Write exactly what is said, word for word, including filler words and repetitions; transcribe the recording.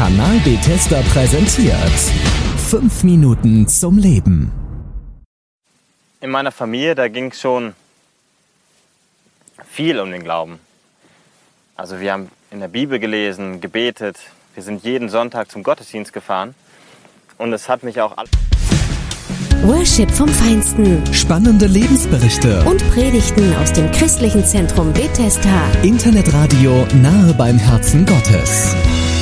Kanal Bethesda präsentiert fünf Minuten zum Leben. In meiner Familie, da ging es schon viel um den Glauben. Also wir haben in der Bibel gelesen, gebetet, wir sind jeden Sonntag zum Gottesdienst gefahren und es hat mich auch... Worship vom Feinsten. Spannende Lebensberichte Und Predigten aus dem christlichen Zentrum Bethesda. Internetradio nahe beim Herzen Gottes.